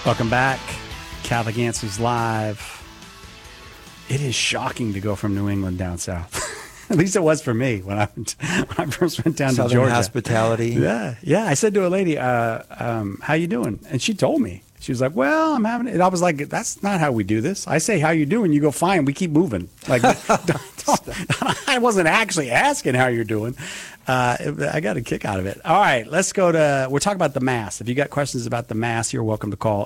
Welcome back. Catholic Answers Live. It is shocking to go from New England down south. At least it was for me when I first went down Southern to Georgia. hospitality. Yeah. I said to a lady, how you doing? And she told me. She was like, well, I'm having it. And I was like, that's not how we do this. I say, how you doing? You go, fine. We keep moving. Like, I wasn't actually asking how you're doing. I got a kick out of it. All right, we're talking about the Mass. If you got questions about the Mass, you're welcome to call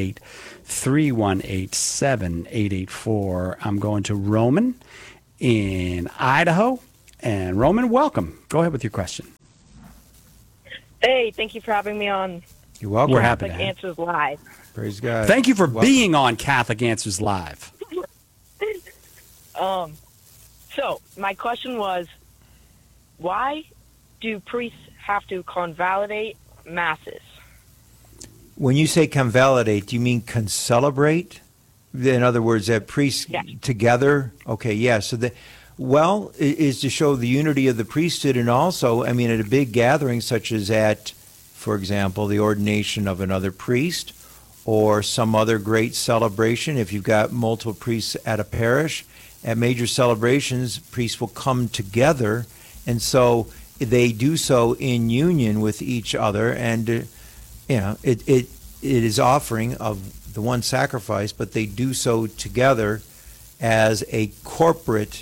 888-318-7884. I'm going to Roman in Idaho. And Roman, welcome. Go ahead with your question. Hey, thank you for having me on. You're welcome. We're happy Catholic to have. Answers Live. Praise God. Thank you for being on Catholic Answers Live. So my question was, why do priests have to convalidate masses? When you say convalidate, do you mean concelebrate? In other words, that priests together? Okay, yeah. So it is to show the unity of the priesthood, and also, I mean, at a big gathering such as at, for example, the ordination of another priest or some other great celebration. If you've got multiple priests at a parish, at major celebrations, priests will come together, and so they do so in union with each other, and it is offering of the one sacrifice, but they do so together as a corporate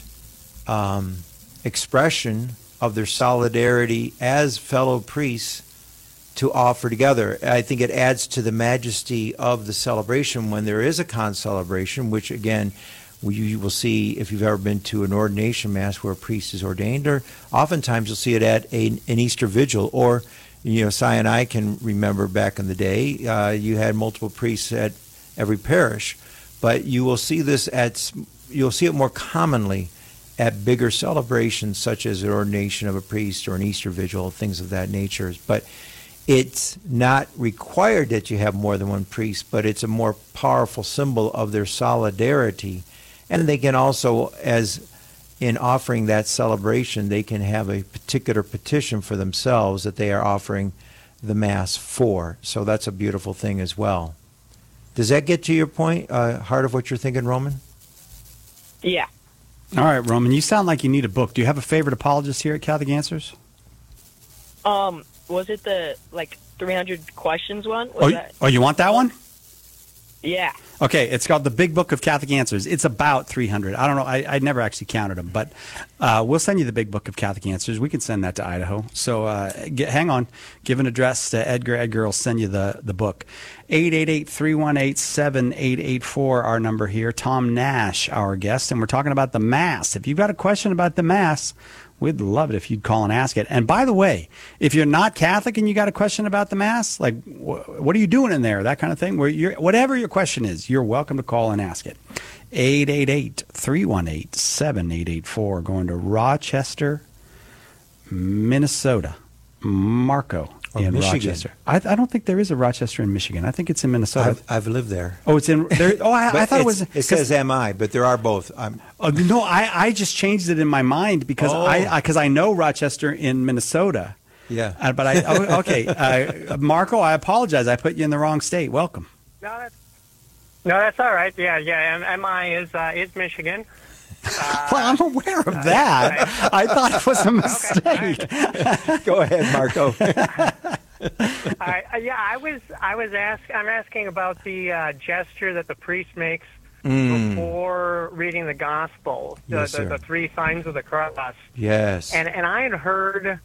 expression of their solidarity as fellow priests to offer together. I think it adds to the majesty of the celebration when there is a concelebration, which again, you will see if you've ever been to an ordination mass where a priest is ordained, or oftentimes you'll see it at an Easter vigil, or Si and I can remember back in the day, you had multiple priests at every parish, but you will see you'll see it more commonly at bigger celebrations such as an ordination of a priest or an Easter vigil, things of that nature. But it's not required that you have more than one priest, but it's a more powerful symbol of their solidarity. And they can also, as in offering that celebration, they can have a particular petition for themselves that they are offering the Mass for. So that's a beautiful thing as well. Does that get to your point, heart of what you're thinking, Roman? Yeah. All right, Roman, you sound like you need a book. Do you have a favorite apologist here at Catholic Answers? Was it the 300 questions one? You want that one? Yeah. Okay, it's called The Big Book of Catholic Answers. It's about 300. I don't know. I never actually counted them, but we'll send you The Big Book of Catholic Answers. We can send that to Idaho. So hang on. Give an address to Edgar. Edgar will send you the book. 888-318-7884, our number here. Tom Nash, our guest, and we're talking about the Mass. If you've got a question about the Mass, we'd love it if you'd call and ask it. And by the way, if you're not Catholic and you got a question about the Mass, like what are you doing in there, that kind of thing, whatever your question is, you're welcome to call and ask it. 888-318-7884, going to Rochester, Minnesota. Marco in Michigan. Rochester. I don't think there is a Rochester in Michigan. I think it's in Minnesota. I've lived there. Oh, it's in there. Oh, I thought it was. It says MI, but there are both. No, I just changed it in my mind because I know Rochester in Minnesota. Yeah. Okay. Marco, I apologize. I put you in the wrong state. Welcome. No, that's all right. Yeah. And MI is Michigan. Well, I'm aware of that. Right. I thought it was a mistake. Okay. Go ahead, Marco. I'm asking about the gesture that the priest makes before reading the gospel, the three signs of the cross. Yes. And I had heard,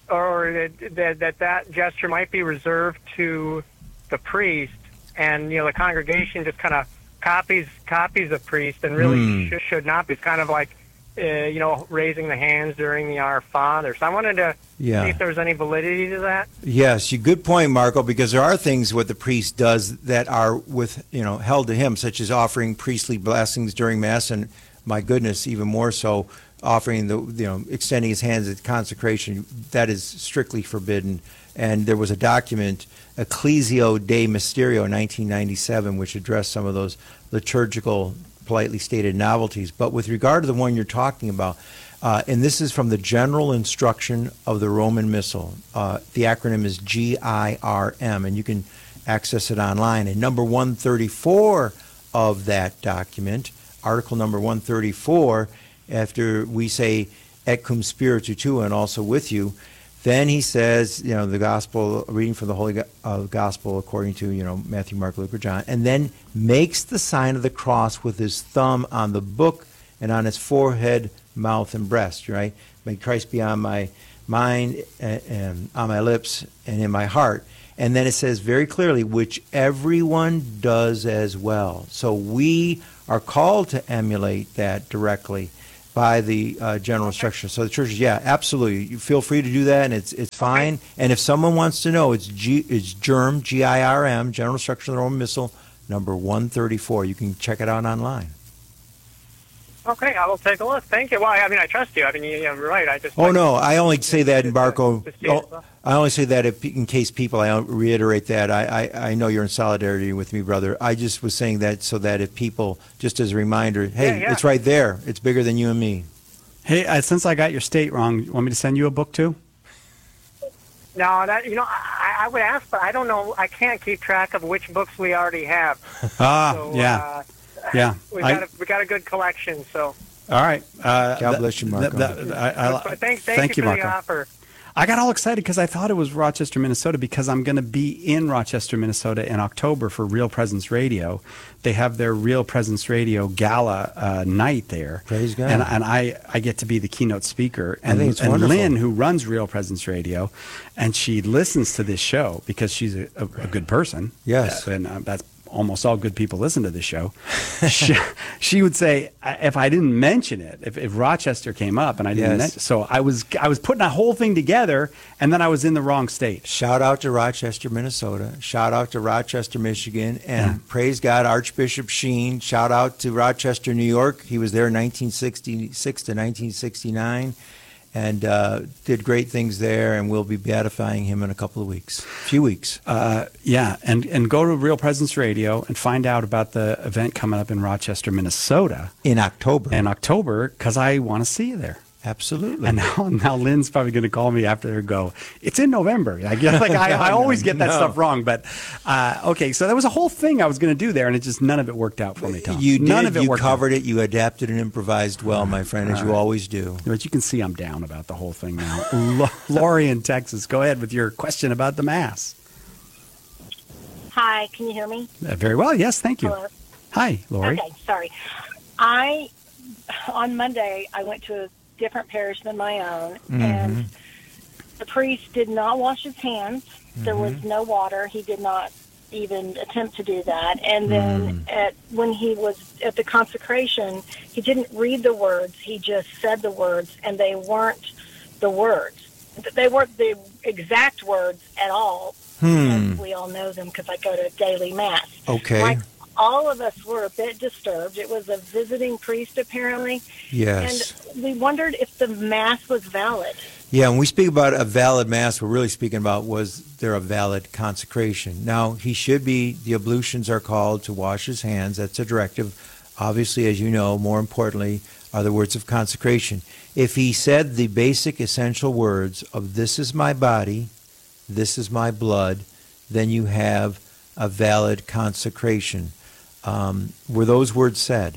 that gesture might be reserved to the priest, and the congregation just kind of copies the priest, and really should not be. It's kind of like raising the hands during the Our Father. So I wanted to see if there was any validity to that. Yes, good point, Marco, because there are things what the priest does that are held to him, such as offering priestly blessings during Mass, and my goodness, even more so, offering extending his hands at consecration. That is strictly forbidden. And there was a document, Ecclesio de Mysterio, 1997, which addressed some of those liturgical, politely stated novelties. But with regard to the one you're talking about, and this is from the General Instruction of the Roman Missal. The acronym is GIRM, and you can access it online. And number 134 of that document, article number 134, after we say et cum spiritu tuo, and also with you, then he says, the gospel, reading from the Holy Gospel according to, Matthew, Mark, Luke, or John, and then makes the sign of the cross with his thumb on the book and on his forehead, mouth, and breast, right? May Christ be on my mind and on my lips and in my heart. And then it says very clearly, which everyone does as well. So we are called to emulate that directly by the general instruction. So the churches, yeah, absolutely. You feel free to do that, and it's fine. Okay. And if someone wants to know, it's GIRM, G-I-R-M, General Instruction of the Roman Missal, number 134. You can check it out online. Okay, I will take a look. Thank you. Well, I mean, I trust you. I mean, you're right. I just. Oh, no, I only say that, Marco. Just see it. I only say that in case people, I reiterate that. I know you're in solidarity with me, brother. I just was saying that so that if people, just as a reminder, hey, Yeah. it's right there. It's bigger than you and me. Hey, since I got your state wrong, you want me to send you a book too? No, that I would ask, but I don't know. I can't keep track of which books we already have. So, yeah. We got a good collection. So. All right. God bless you, Marco. Thank thank you you, for the Marco. offer. I got all excited because I thought it was Rochester, Minnesota, because I'm going to be in Rochester, Minnesota in October for Real Presence Radio. They have their Real Presence Radio gala night there. Praise God. And I get to be the keynote speaker. I think it's and wonderful. Lynn, who runs Real Presence Radio, and she listens to this show because she's a good person. Yes. And that's almost all good people listen to this show. She would say, if I didn't mention it, if Rochester came up and I didn't mention, so I was putting a whole thing together, and then I was in the wrong state. Shout out to Rochester, Minnesota. Shout out to Rochester, Michigan. And praise God, Archbishop Sheen. Shout out to Rochester, New York. He was there 1966 to 1969 and did great things there, and we'll be beatifying him in a few weeks. And go to Real Presence Radio and find out about the event coming up in Rochester, Minnesota In October. because I want to see you there. Absolutely. And now Lynn's probably going to call me after and go, it's in November. I always get that stuff wrong. But, okay, so there was a whole thing I was going to do there, and none of it worked out for me, Tom. You did. None of it You worked covered out. it. You adapted and improvised well, my friend, as you always do. But you can see I'm down about the whole thing now. Lori in Texas, go ahead with your question about the Mass. Hi, can you hear me? Very well. Yes, thank you. Hello. Hi, Lori. Okay, sorry. On Monday, I went to a different parish than my own, and the priest did not wash his hands. There was no water. He did not even attempt to do that. And then when he was at the consecration, he didn't read the words. He just said the words, and they weren't the words. They weren't the exact words at all. As we all know them because I go to daily Mass. Okay. All of us were a bit disturbed. It was a visiting priest, apparently. Yes. And we wondered if the Mass was valid. Yeah, when we speak about a valid Mass, we're really speaking about was there a valid consecration. Now, the ablutions are called to wash his hands. That's a directive. Obviously, as you know, more importantly, are the words of consecration. If he said the basic essential words of this is my body, this is my blood, then you have a valid consecration. Were those words said?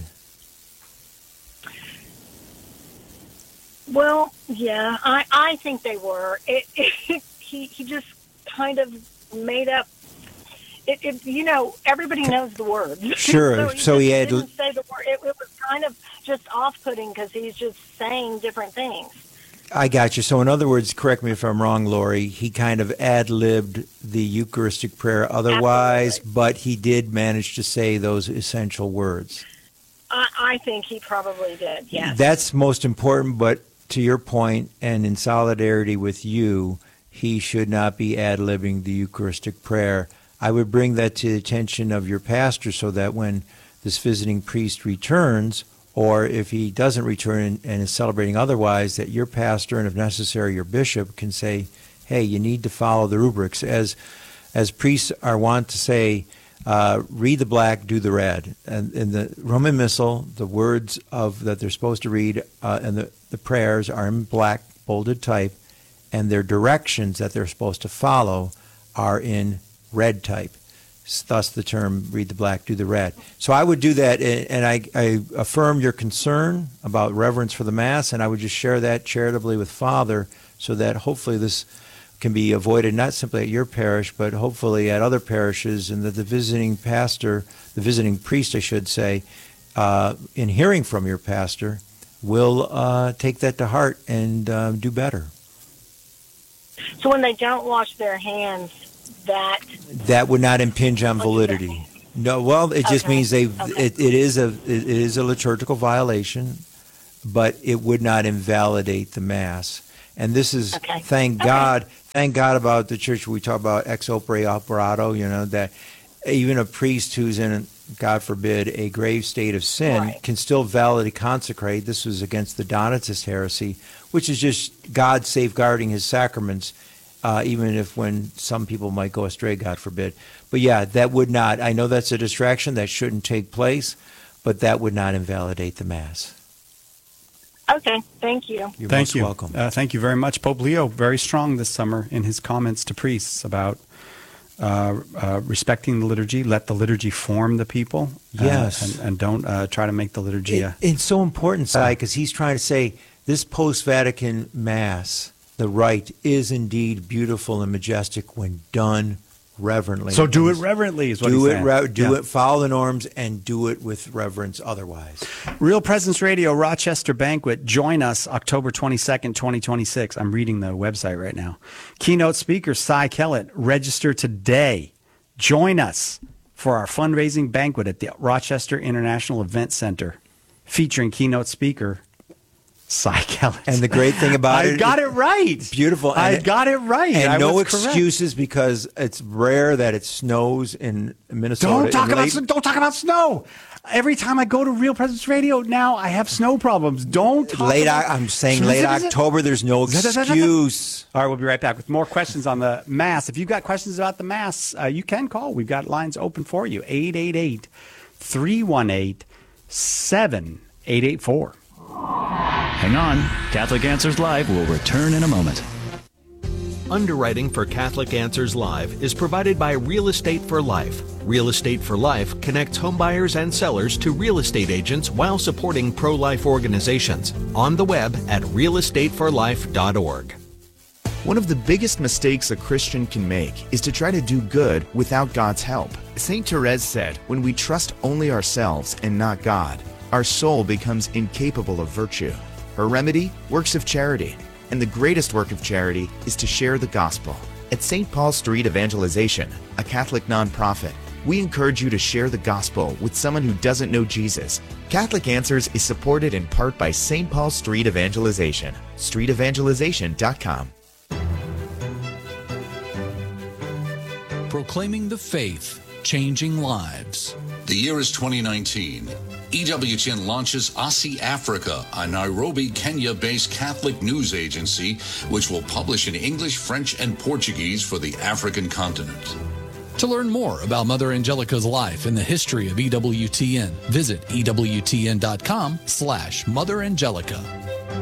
Well, yeah, I think they were. He just kind of made up. Everybody knows the words. Sure. So he had didn't say the word. It was kind of just off-putting because he's just saying different things. I got you. So in other words, correct me if I'm wrong, Lori, he kind of ad-libbed the Eucharistic prayer otherwise, Absolutely. but he did manage to say those essential words. I think he probably did, yes. That's most important, but to your point, and in solidarity with you, he should not be ad-libbing the Eucharistic prayer. I would bring that to the attention of your pastor so that when this visiting priest returns, or if he doesn't return and is celebrating otherwise, that your pastor and if necessary your bishop can say, hey, you need to follow the rubrics. As priests are wont to say, read the black, do the red. And in the Roman Missal, the words that they're supposed to read and the prayers are in black, bolded type, and their directions that they're supposed to follow are in red type. thus the term read the black, do the red. So I would do that, and I affirm your concern about reverence for the Mass, and I would just share that charitably with Father so that hopefully this can be avoided not simply at your parish, but hopefully at other parishes, and that the visiting pastor, the visiting priest, I should say, in hearing from your pastor, will take that to heart and do better. So when they don't wash their hands, that would not impinge on validity. No, well, it just means it is a liturgical violation, but it would not invalidate the Mass. And this is thank God about the church. We talk about ex opere operato, that even a priest who's in, God forbid, a grave state of sin can still validly consecrate. This was against the Donatist heresy, which is just God safeguarding his sacraments, even if when some people might go astray, God forbid. But yeah, that would not, I know that's a distraction, that shouldn't take place, but that would not invalidate the Mass. Okay, thank you. You're Thank most you. welcome. Thank you very much. Pope Leo, very strong this summer in his comments to priests about respecting the liturgy. Let the liturgy form the people. Yes. And don't try to make the liturgy It's so important, Sai, because he's trying to say this post-Vatican Mass, the rite, is indeed beautiful and majestic when done reverently. So do it reverently is what he's saying. Do it, follow the norms, and do it with reverence otherwise. Real Presence Radio Rochester Banquet. Join us October 22nd, 2026. I'm reading the website right now. Keynote speaker, Cy Kellett. Register today. Join us for our fundraising banquet at the Rochester International Event Center, featuring keynote speaker, Cy Kellett. And the great thing about it, I got it right. Beautiful. I got it right. And I no was correct. excuses, because it's rare that it snows in Minnesota. Don't talk about snow. Every time I go to Real Presence Radio now, I have snow problems. Don't talk I'm saying late October, there's no excuse. All right, we'll be right back with more questions on the Mass. If you've got questions about the Mass, you can call. We've got lines open for you. 888-318-7884. Hang on. Catholic Answers Live will return in a moment. Underwriting for Catholic Answers Live is provided by Real Estate for Life. Real Estate for Life connects homebuyers and sellers to real estate agents while supporting pro-life organizations. On the web at realestateforlife.org. One of the biggest mistakes a Christian can make is to try to do good without God's help. St. Therese said, when we trust only ourselves and not God, our soul becomes incapable of virtue. Her remedy? Works of charity. And the greatest work of charity is to share the gospel. At St. Paul Street Evangelization, a Catholic nonprofit, we encourage you to share the gospel with someone who doesn't know Jesus. Catholic Answers is supported in part by St. Paul Street Evangelization. StreetEvangelization.com. Proclaiming the faith, changing lives. The year is 2019. EWTN launches ASI Africa, a Nairobi, Kenya-based Catholic news agency, which will publish in English, French, and Portuguese for the African continent. To learn more about Mother Angelica's life and the history of EWTN, visit EWTN.com/Mother Angelica.